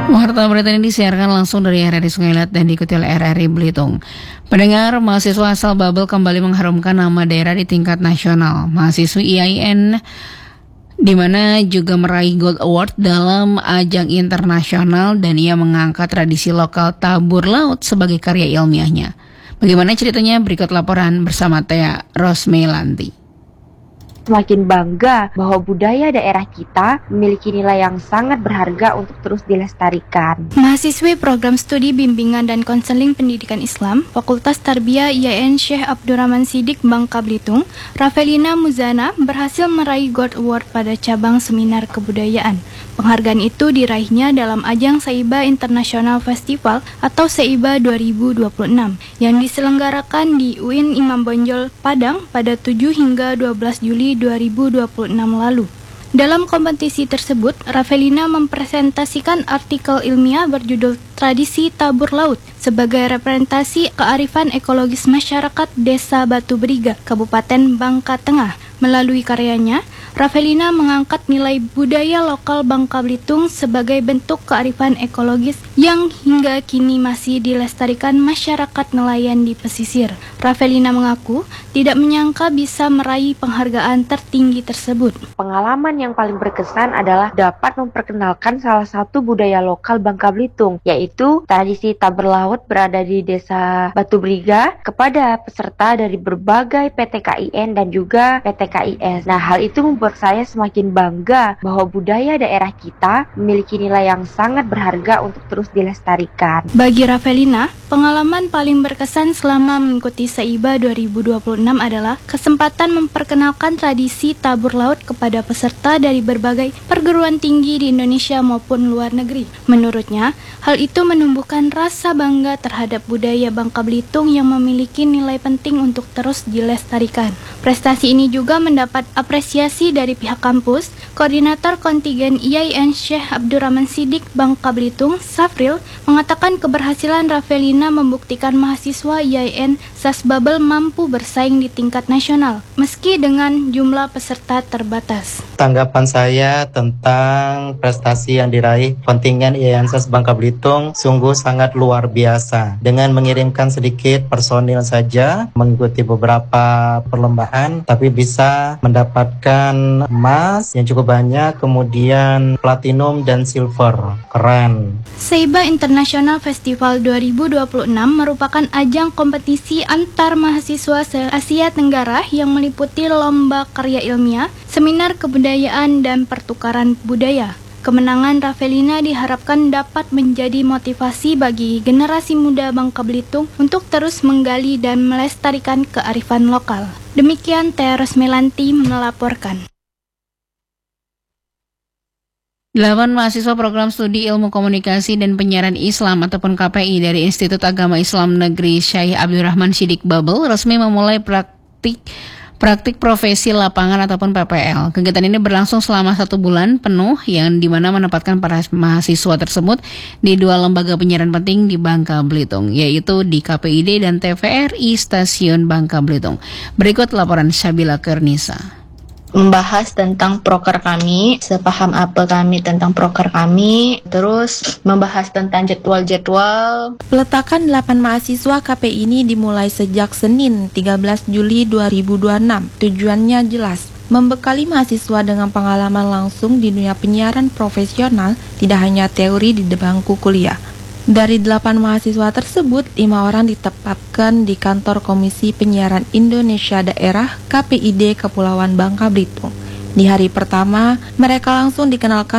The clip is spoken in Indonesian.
Warta berita ini disiarkan langsung dari RRI Sungai Liat dan diikuti oleh RRI Belitung. Pendengar, mahasiswa asal Babel kembali mengharumkan nama daerah di tingkat nasional. Mahasiswi IAIN di mana juga meraih Gold Award dalam ajang internasional dan ia mengangkat tradisi lokal tabur laut sebagai karya ilmiahnya. Bagaimana ceritanya? Berikut laporan bersama Thea Rosmelanti. Semakin bangga bahwa budaya daerah kita memiliki nilai yang sangat berharga untuk terus dilestarikan. Mahasiswi Program Studi Bimbingan dan Konseling Pendidikan Islam, Fakultas Tarbiyah IAIN Syekh Abdurrahman Siddiq Bangka Belitung, Rafelina Muzana berhasil meraih Gold Award pada cabang Seminar Kebudayaan. Penghargaan itu diraihnya dalam ajang SEIBA International Festival atau SEIBA 2026 yang diselenggarakan di UIN Imam Bonjol, Padang pada 7 hingga 12 Juli 2026 lalu. Dalam kompetisi tersebut, Rafelina mempresentasikan artikel ilmiah berjudul Tradisi Tabur Laut sebagai representasi kearifan ekologis masyarakat Desa Batu Beriga, Kabupaten Bangka Tengah. Melalui karyanya, Rafelina mengangkat nilai budaya lokal Bangka Belitung sebagai bentuk kearifan ekologis yang hingga kini masih dilestarikan masyarakat nelayan di pesisir. Rafelina mengaku tidak menyangka bisa meraih penghargaan tertinggi tersebut. Pengalaman yang paling berkesan adalah dapat memperkenalkan salah satu budaya lokal Bangka Belitung, yaitu tradisi tabur laut berada di Desa Batu Beriga kepada peserta dari berbagai PT KIN dan juga PT KIS. Nah, hal itu membuat saya semakin bangga bahwa budaya daerah kita memiliki nilai yang sangat berharga untuk terus dilestarikan. Bagi Rafelina, pengalaman paling berkesan selama mengikuti SEIBA 2026 adalah kesempatan memperkenalkan tradisi tabur laut kepada peserta dari berbagai perguruan tinggi di Indonesia maupun luar negeri. Menurutnya, hal itu menumbuhkan rasa bangga terhadap budaya Bangka Belitung yang memiliki nilai penting untuk terus dilestarikan. Prestasi ini juga mendapat apresiasi dari pihak kampus. Koordinator kontingen IAIN Syekh Abdurrahman Siddiq Bangka Belitung, Safril, mengatakan keberhasilan Rafelina membuktikan mahasiswa IAIN Sasbabel mampu bersaing di tingkat nasional, meski dengan jumlah peserta terbatas. Tanggapan saya tentang prestasi yang diraih kontingen IAIN Sas Bangka Belitung sungguh sangat luar biasa. Dengan mengirimkan sedikit personil saja, mengikuti beberapa perlombaan, tapi bisa mendapatkan emas yang cukup banyak, kemudian platinum dan silver. Keren. SEIBA International Festival 2026 merupakan ajang kompetisi antar mahasiswa se-Asia Tenggara yang meliputi lomba karya ilmiah, seminar kebudayaan, dan pertukaran budaya. Kemenangan Rafelina diharapkan dapat menjadi motivasi bagi generasi muda Bangka Belitung untuk terus menggali dan melestarikan kearifan lokal. Demikian Thea Rosmelanti melaporkan. 8 mahasiswa program studi ilmu komunikasi dan penyiaran Islam ataupun KPI dari Institut Agama Islam Negeri Syekh Abdurrahman Siddiq Babel resmi memulai praktik profesi lapangan ataupun PPL. Kegiatan ini berlangsung selama 1 bulan penuh yang dimana menempatkan para mahasiswa tersebut di 2 lembaga penyiaran penting di Bangka Belitung, yaitu di KPID dan TVRI Stasiun Bangka Belitung. Berikut laporan Syabila Kernisa. Membahas tentang proker kami, sepaham apa kami tentang proker kami, terus membahas tentang jadwal-jadwal. Peletakan 8 mahasiswa KPI ini dimulai sejak Senin 13 Juli 2026. Tujuannya jelas, membekali mahasiswa dengan pengalaman langsung di dunia penyiaran profesional, tidak hanya teori di bangku kuliah. Dari 8 mahasiswa tersebut, 5 orang ditetapkan di kantor Komisi Penyiaran Indonesia Daerah KPID Kepulauan Bangka Belitung. Di hari pertama, mereka langsung dikenalkan